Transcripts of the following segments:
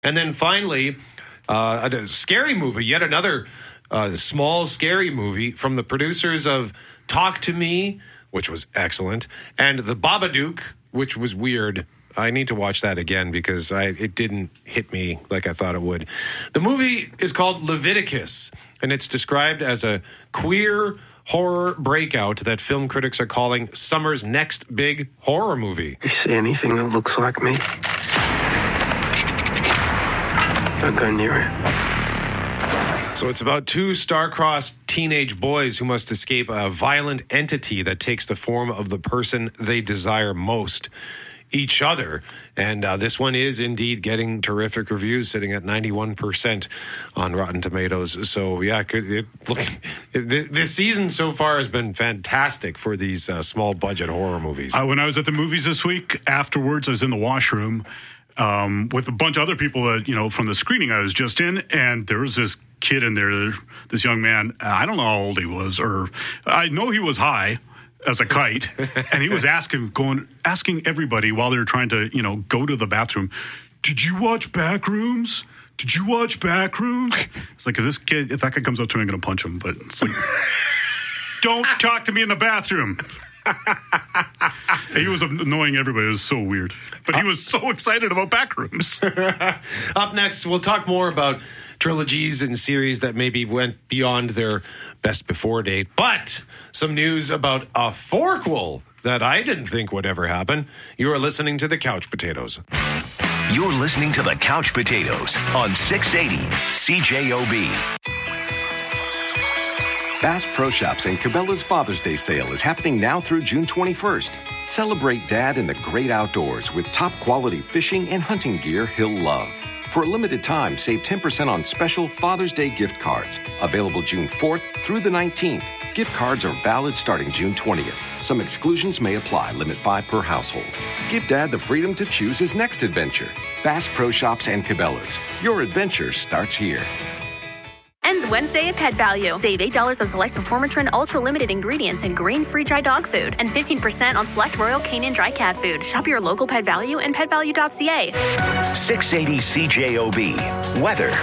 And then finally, a scary movie, yet another small scary movie from the producers of Talk to Me, which was excellent, and The Babadook, which was weird. I need to watch that again because it didn't hit me like I thought it would. The movie is called Leviticus, and it's described as a queer horror breakout that film critics are calling summer's next big horror movie. You see anything that looks like me? Don't go near it. So it's about two star-crossed teenage boys who must escape a violent entity that takes the form of the person they desire most, each other. And this one is indeed getting terrific reviews, sitting at 91% on Rotten Tomatoes. So, yeah, this season so far has been fantastic for these small-budget horror movies. When I was at the movies this week, afterwards I was in the washroom with a bunch of other people that, from the screening I was just in, and there was this kid in there, this young man. I don't know how old he was, or I know he was high as a kite, and he was asking everybody while they were trying to, go to the bathroom, did you watch Backrooms? Did you watch Backrooms? It's like, if that guy comes up to me, I'm going to punch him, but it's like, don't talk to me in the bathroom. He was annoying everybody. It was so weird. But he was so excited about Backrooms. Up next, we'll talk more about trilogies and series that maybe went beyond their best before date. But some news about a forquel that I didn't think would ever happen. You are listening to The Couch Potatoes. You're listening to The Couch Potatoes on 680 CJOB. Bass Pro Shops and Cabela's Father's Day sale is happening now through June 21st. Celebrate Dad in the great outdoors with top-quality fishing and hunting gear he'll love. For a limited time, save 10% on special Father's Day gift cards. Available June 4th through the 19th. Gift cards are valid starting June 20th. Some exclusions may apply. Limit 5 per household. Give Dad the freedom to choose his next adventure. Bass Pro Shops and Cabela's. Your adventure starts here. Ends Wednesday at Pet Value. Save $8 on select Performatrin Ultra Limited ingredients and grain-free dry dog food, and 15% on select Royal Canin dry cat food. Shop your local Pet Value and petvalue.ca. 680 CJOB. Weather.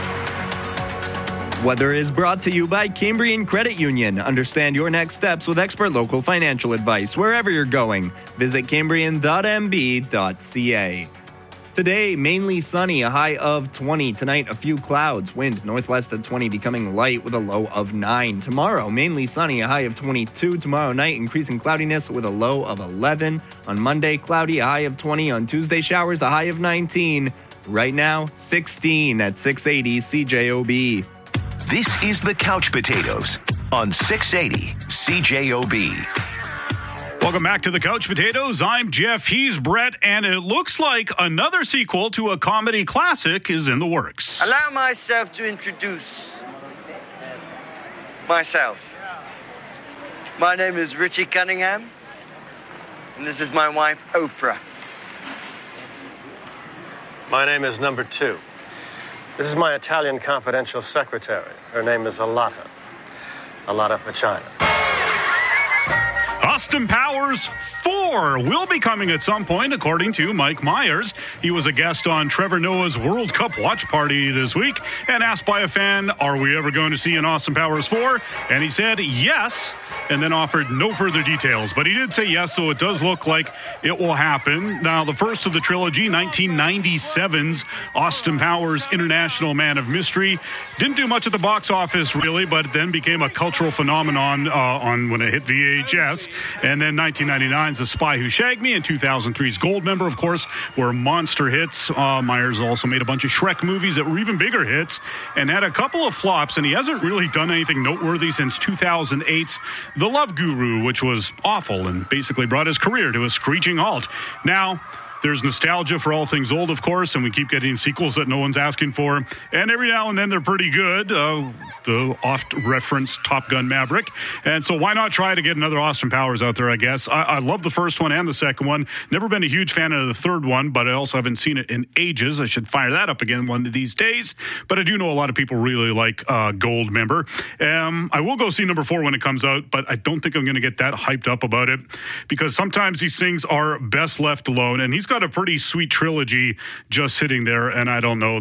Weather is brought to you by Cambrian Credit Union. Understand your next steps with expert local financial advice wherever you're going. Visit cambrian.mb.ca. Today, mainly sunny, a high of 20. Tonight, a few clouds. Wind northwest at 20, becoming light with a low of 9. Tomorrow, mainly sunny, a high of 22. Tomorrow night, increasing cloudiness with a low of 11. On Monday, cloudy, a high of 20. On Tuesday, showers, a high of 19. Right now, 16 at 680 CJOB. This is The Couch Potatoes on 680 CJOB. Welcome back to The Couch Potatoes. I'm Jeff, he's Brett, and it looks like another sequel to a comedy classic is in the works. Allow myself to introduce myself. My name is Richie Cunningham, and this is my wife, Oprah. My name is number 2. This is my Italian confidential secretary. Her name is Alata. Alata for China. Austin Powers 4 will be coming at some point, according to Mike Myers. He was a guest on Trevor Noah's World Cup watch party this week and asked by a fan, are we ever going to see an Austin Powers 4? And he said yes, and then offered no further details. But he did say yes, so it does look like it will happen. Now, the first of the trilogy, 1997's Austin Powers International Man of Mystery, didn't do much at the box office, really, but then became a cultural phenomenon when it hit VHS. And then 1999's The Spy Who Shagged Me and 2003's Goldmember, of course, were monster hits. Myers also made a bunch of Shrek movies that were even bigger hits and had a couple of flops, and he hasn't really done anything noteworthy since 2008's The Love Guru, which was awful and basically brought his career to a screeching halt. Now, there's nostalgia for all things old, of course, and we keep getting sequels that no one's asking for. And every now and then they're pretty good. The oft-referenced Top Gun Maverick. And so why not try to get another Austin Powers out there, I guess. I love the first one and the second one. Never been a huge fan of the third one, but I also haven't seen it in ages. I should fire that up again one of these days. But I do know a lot of people really like Goldmember. I will go see number 4 when it comes out, but I don't think I'm going to get that hyped up about it because sometimes these things are best left alone. And he's got a pretty sweet trilogy just sitting there, and I don't know